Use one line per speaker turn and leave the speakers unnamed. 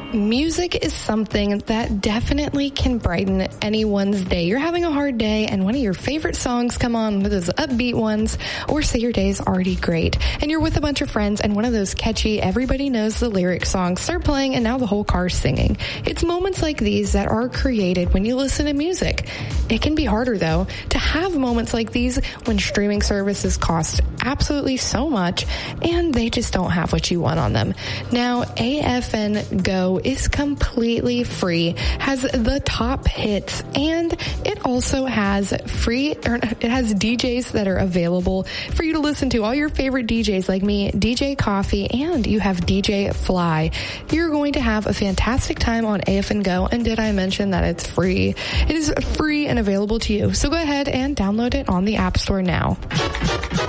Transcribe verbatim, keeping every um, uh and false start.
Music is something that definitely can brighten anyone's day. You're having a hard day and one of your favorite songs come on, with those upbeat ones, or say your day is already great and you're with a bunch of friends and one of those catchy, everybody knows the lyric songs start playing and now the whole car's singing. It's moments like these that are created when you listen to music. It can be harder though to have moments like these when streaming services cost absolutely so much and they just don't have what you want on them. Now, A F N Go is completely free, has the top hits, and it also has free, or it has D Js that are available for you to listen to. All your favorite D Js like me, D J Coffee, and you have D J Fly. You're going to have a fantastic time on A F N Go, and did I mention that it's free? It is free and available to you. So go ahead and download it on the App Store now.